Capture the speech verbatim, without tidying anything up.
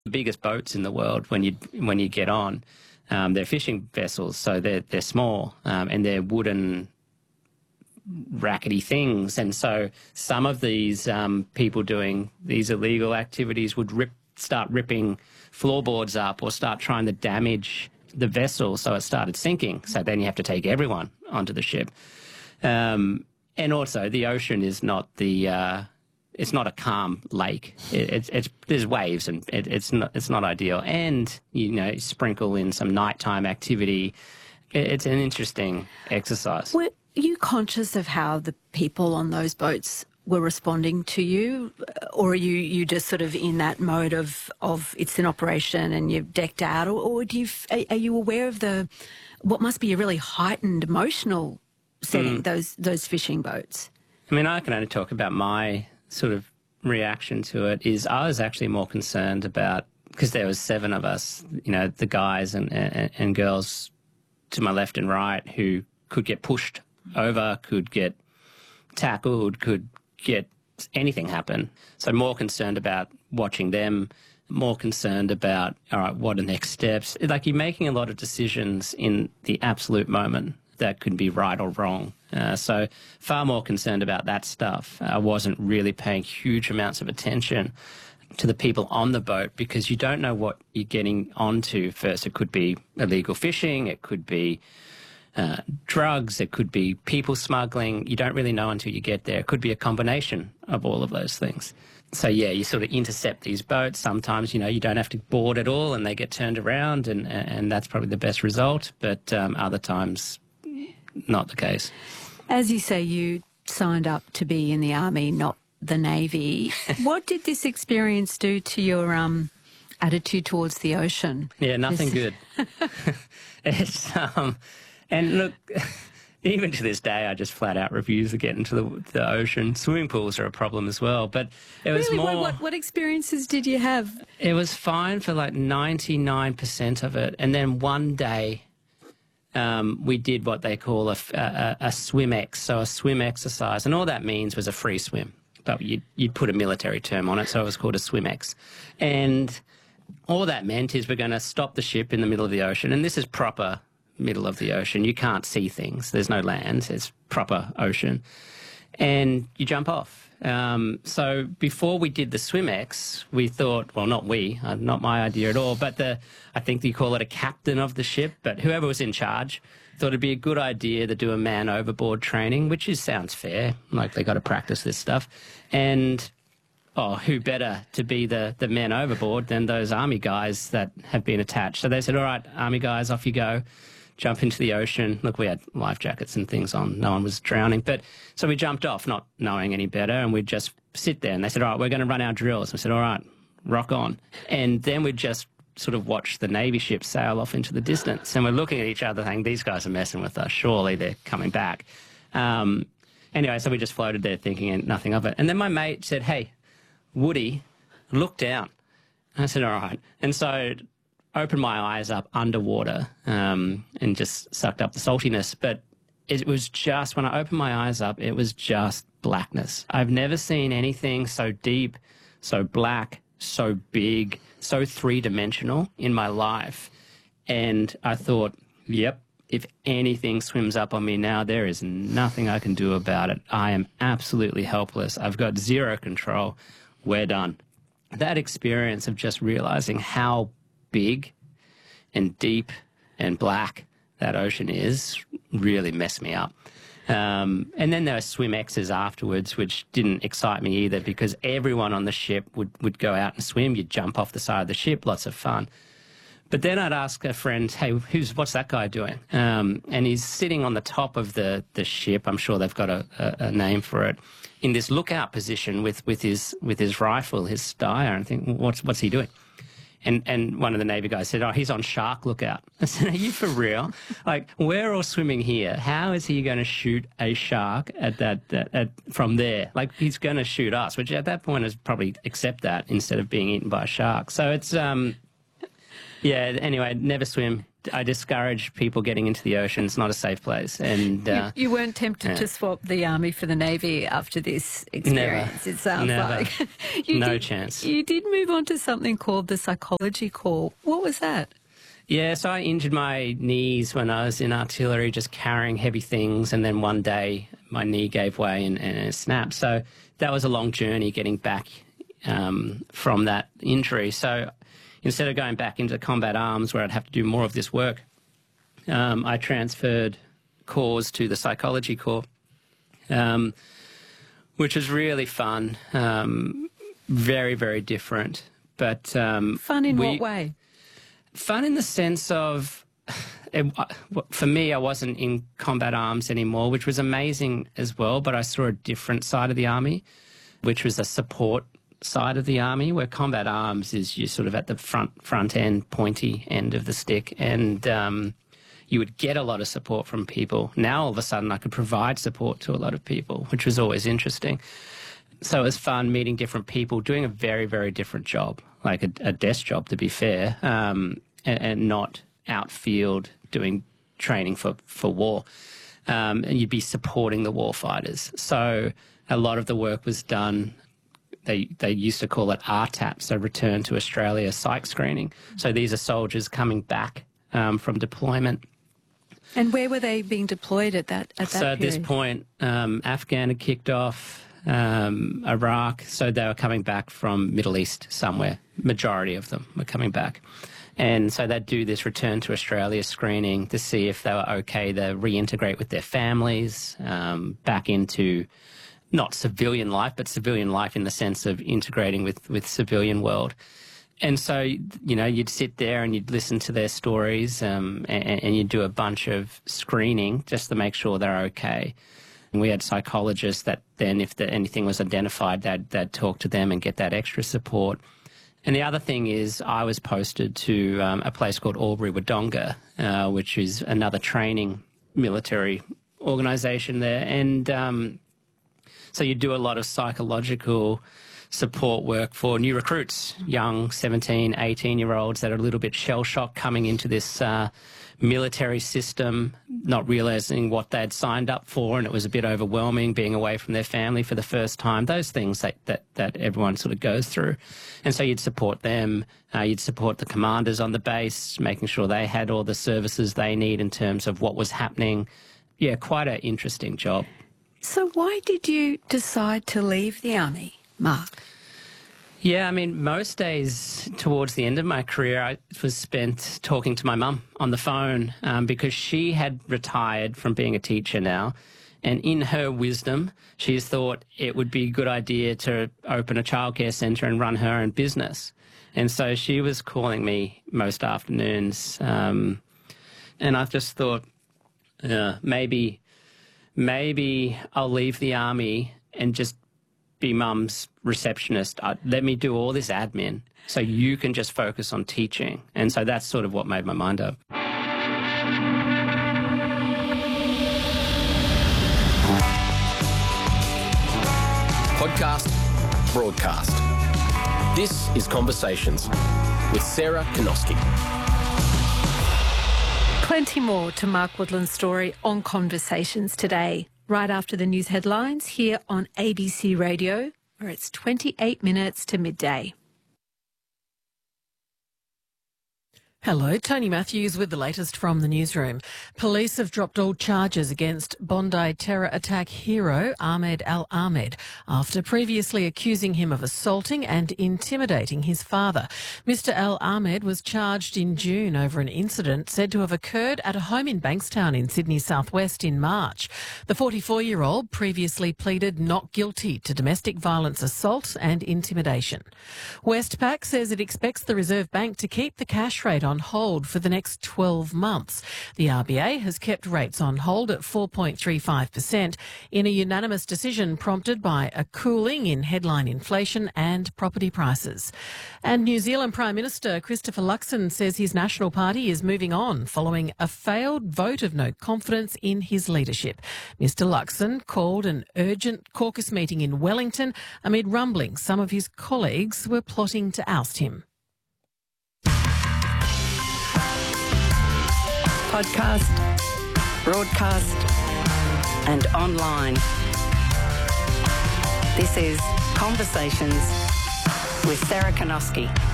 the biggest boats in the world when you when you get on. Um, they're fishing vessels, so they're they're small um, and they're wooden, rackety things. And so some of these um, people doing these illegal activities would rip, start ripping floorboards up or start trying to damage the vessel, so it started sinking. So then you have to take everyone onto the ship. Um, and also, the ocean is not the uh, it's not a calm lake. It, it's it's there's waves and it, it's not it's not ideal. And you know, sprinkle in some nighttime activity. It, it's an interesting exercise. Were you conscious of how the people on those boats were responding to you, or are you you just sort of in that mode of of it's an operation and you're decked out, or, or do you are, are you aware of the what must be a really heightened emotional setting mm. those those fishing boats? I mean, I can only talk about my sort of reaction to it. Is I was actually more concerned about, because there was seven of us, you know, the guys and, and and girls to my left and right who could get pushed over, could get tackled, could get anything happen. So more concerned about watching them, more concerned about, all right, what are next steps? Like, you're making a lot of decisions in the absolute moment that could be right or wrong. Uh, so far more concerned about that stuff. I wasn't really paying huge amounts of attention to the people on the boat, because you don't know what you're getting onto first. It could be illegal fishing, it could be Uh, drugs, it could be people smuggling. You don't really know until you get there. It could be a combination of all of those things. So, yeah, you sort of intercept these boats. Sometimes, you know, you don't have to board at all and they get turned around, and, and that's probably the best result. But um, other times, not the case. As you say, you signed up to be in the Army, not the Navy. What did this experience do to your um, attitude towards the ocean? Yeah, nothing good. It's... Um, And look, even to this day, I just flat out refuse to get into the, the ocean. Swimming pools are a problem as well. But it was really? more... What, what, what experiences did you have? It was fine for like ninety-nine percent of it. And then one day um, we did what they call a, a, a swim ex, so a swim exercise. And all that means was a free swim. But you'd, you'd put a military term on it, so it was called a swim ex. And all that meant is we're going to stop the ship in the middle of the ocean. And this is proper middle of the ocean. You can't see things. There's no land. It's proper ocean. And you jump off. Um, so before we did the swim ex, we thought, well, not we, uh, not my idea at all, but the, I think you call it a captain of the ship, but whoever was in charge thought it'd be a good idea to do a man overboard training, which is sounds fair. Like, they got to practice this stuff. And oh, who better to be the, the men overboard than those Army guys that have been attached? So they said, all right, Army guys, off you go. Jump into the ocean. Look, we had life jackets and things on. No one was drowning. But so we jumped off, not knowing any better, and we'd just sit there. And they said, all right, we're going to run our drills. We said, all right, rock on. And then we'd just sort of watch the Navy ship sail off into the distance. And we're looking at each other thinking, these guys are messing with us. Surely they're coming back. Um, anyway, so we just floated there thinking nothing of it. And then my mate said, hey, Woody, look down. And I said, all right. And so opened my eyes up underwater um, and just sucked up the saltiness. But it was just, when I opened my eyes up, it was just blackness. I've never seen anything so deep, so black, so big, so three-dimensional in my life. And I thought, yep, if anything swims up on me now, there is nothing I can do about it. I am absolutely helpless. I've got zero control. We're done. That experience of just realizing how big and deep and black that ocean is really messed me up. Um, and then there were swim exes afterwards, which didn't excite me either, because everyone on the ship would, would go out and swim. You'd jump off the side of the ship, lots of fun. But then I'd ask a friend, hey, who's what's that guy doing? Um, and he's sitting on the top of the, the ship. I'm sure they've got a, a, a name for it, in this lookout position with, with his with his rifle, his Steyr. And I think, what's what's he doing? And and one of the Navy guys said, oh, he's on shark lookout. I said, are you for real? Like, we're all swimming here. How is he going to shoot a shark at that, at, at, from there? Like, he's going to shoot us, which at that point is probably accept that instead of being eaten by a shark. So it's, um, yeah, anyway, never swim I discourage people getting into the ocean. It's not a safe place. And uh, you, you weren't tempted yeah. to swap the Army for the Navy after this experience, never, it sounds never. like. you no did, chance. You did move on to something called the psychology corps. What was that? Yeah, so I injured my knees when I was in artillery, just carrying heavy things, and then one day my knee gave way and, and it snapped. So that was a long journey getting back um, from that injury. So instead of going back into combat arms where I'd have to do more of this work, um, I transferred corps to the psychology corps, um, which was really fun, um, very, very different. But um, Fun in we, what way? Fun in the sense of, it, for me, I wasn't in combat arms anymore, which was amazing as well, but I saw a different side of the Army, which was a support side of the Army, where combat arms is you sort of at the front front end, pointy end of the stick, and um, you would get a lot of support from people. Now, all of a sudden, I could provide support to a lot of people, which was always interesting. So it was fun meeting different people, doing a very, very different job, like a, a desk job, to be fair, um, and, and not outfield doing training for, for war. Um, and you'd be supporting the war fighters. So a lot of the work was done. They they used to call it R TAP, so Return to Australia Psych Screening. So these are soldiers coming back um, from deployment. And where were they being deployed at that at that So at period? this point, um, Afghan had kicked off, um, Iraq, so they were coming back from Middle East somewhere. Majority of them were coming back. And so they'd do this Return to Australia screening to see if they were okay to reintegrate with their families, um, back into not civilian life, but civilian life in the sense of integrating with, with civilian world. And so, you know, you'd sit there and you'd listen to their stories, um, and, and you'd do a bunch of screening just to make sure they're okay. And we had psychologists that then, if the, anything was identified, they'd, they'd talk to them and get that extra support. And the other thing is I was posted to um, a place called Albury-Wodonga, uh, which is another training military organisation there. And um, so you do a lot of psychological support work for new recruits, young seventeen, eighteen-year-olds that are a little bit shell-shocked coming into this uh, military system, not realising what they'd signed up for, and it was a bit overwhelming being away from their family for the first time, those things that, that, that everyone sort of goes through. And so you'd support them, uh, you'd support the commanders on the base, making sure they had all the services they need in terms of what was happening. Yeah, quite an interesting job. So why did you decide to leave the Army, Mark? Yeah, I mean, most days towards the end of my career, I was spent talking to my mum on the phone um, because she had retired from being a teacher now. And in her wisdom, she's thought it would be a good idea to open a childcare centre and run her own business. And so she was calling me most afternoons. Um, and I just thought, uh, maybe... Maybe I'll leave the Army and just be mum's receptionist. Uh, let me do all this admin so you can just focus on teaching. And so that's sort of what made my mind up. Podcast, broadcast. This is Conversations with Sarah Kanoski. Plenty more to Mark Woodland's story on Conversations today, right after the news headlines here on A B C Radio, where it's twenty-eight minutes to midday. Hello, Tony Matthews with the latest from the newsroom. Police have dropped all charges against Bondi terror attack hero Ahmed Al-Ahmed after previously accusing him of assaulting and intimidating his father. Mister Al-Ahmed was charged in June over an incident said to have occurred at a home in Bankstown in Sydney southwest in March. The forty-four-year-old previously pleaded not guilty to domestic violence assault and intimidation. Westpac says it expects the Reserve Bank to keep the cash rate on on hold for the next twelve months. The R B A has kept rates on hold at four point three five percent in a unanimous decision prompted by a cooling in headline inflation and property prices. And New Zealand Prime Minister Christopher Luxon says his National Party is moving on following a failed vote of no confidence in his leadership. Mister Luxon called an urgent caucus meeting in Wellington amid rumblings some of his colleagues were plotting to oust him. podcast, broadcast and online. This is Conversations with Sarah Kanoski.